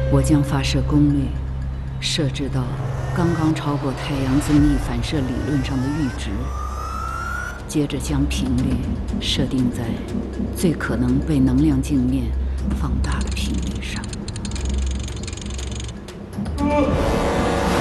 我将发射功率设置到刚刚超过太阳增益反射理论上的阈值，接着将频率设定在最可能被能量镜面放